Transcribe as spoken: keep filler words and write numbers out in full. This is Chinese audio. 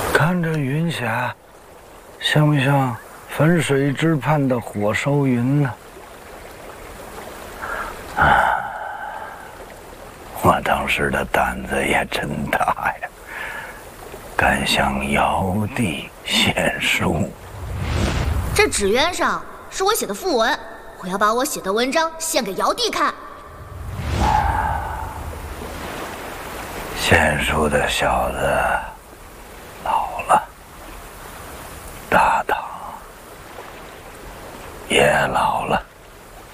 看这云霞，像不像汾水之畔的火烧云呢？啊，我当时的胆子也真大呀，敢向尧帝献书。 这纸鸢上是我写的讣文，我要把我写的文章献给尧帝看。 献书的小子老了，大唐也老了。